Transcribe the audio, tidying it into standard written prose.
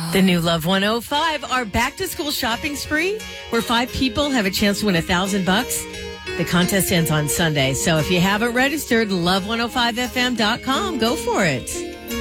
The new Love 105, our back-to-school shopping spree, where 5 people have a chance to win $1,000. The contest ends on Sunday, so if you haven't registered, love105fm.com. Go for it.